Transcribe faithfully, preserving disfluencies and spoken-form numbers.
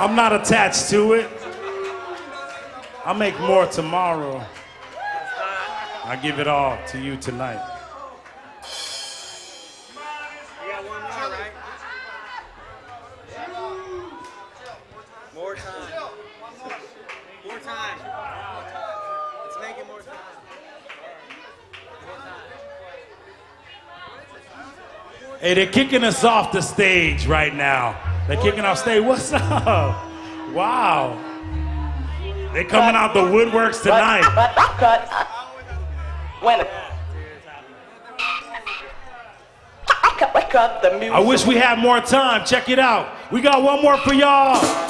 I'm not attached to it. I'll make more tomorrow. I give it all to you tonight. You got one more, right? More time. More time. Let's make it more time. Hey, they're kicking us off the stage right now. They're kicking off stage. What's up? Wow. They're coming out the woodworks tonight. Cut, cut, cut. When cut, cut the music. I wish we had more time. Check it out. We got one more for y'all.